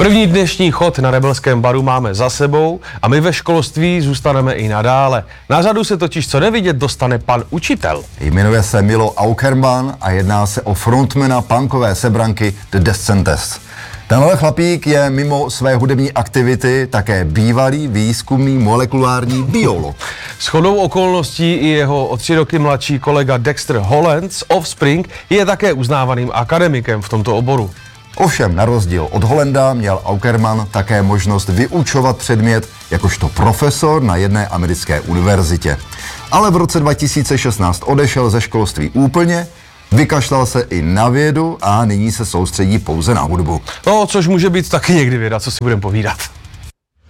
První dnešní chod na Rebelském baru máme za sebou a my ve školství zůstaneme i nadále. Na řadu se totiž co nevidět dostane pan učitel. Jmenuje se Milo Aukerman a jedná se o frontmana punkové sebranky The Descendants. Tenhle chlapík je mimo své hudební aktivity také bývalý výzkumný molekulární biolog. Shodou okolností i jeho o 3 roky mladší kolega Dexter Holland z Offspring je také uznávaným akademikem v tomto oboru. Ovšem, na rozdíl od Hollanda měl Aukerman také možnost vyučovat předmět jakožto profesor na jedné americké univerzitě. Ale v roce 2016 odešel ze školství úplně, vykašlal se i na vědu a nyní se soustředí pouze na hudbu. No, což může být taky někdy věda, co si budeme povídat.